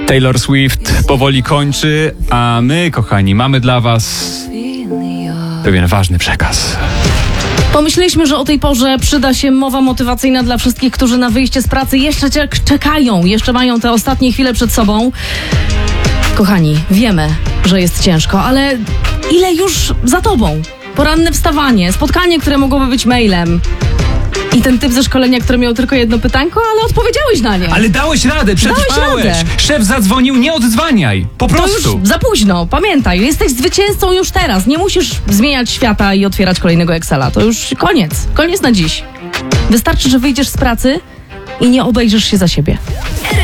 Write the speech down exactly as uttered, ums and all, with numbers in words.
Taylor Swift powoli kończy, a my, kochani, mamy dla was pewien ważny przekaz. Pomyśleliśmy, że o tej porze przyda się mowa motywacyjna dla wszystkich, którzy na wyjście z pracy jeszcze czekają, jeszcze mają te ostatnie chwile przed sobą. Kochani, wiemy, że jest ciężko, ale ile już za tobą? Poranne wstawanie, spotkanie, które mogłoby być mailem. I ten typ ze szkolenia, który miał tylko jedno pytanko, ale odpowiedziałeś na nie. Ale dałeś radę, przetrwałeś. Dałeś radę. Szef zadzwonił, nie odzwaniaj. Po prostu. To już za późno, pamiętaj, jesteś zwycięzcą już teraz. Nie musisz zmieniać świata i otwierać kolejnego Excela. To już koniec, koniec na dziś. Wystarczy, że wyjdziesz z pracy i nie obejrzysz się za siebie.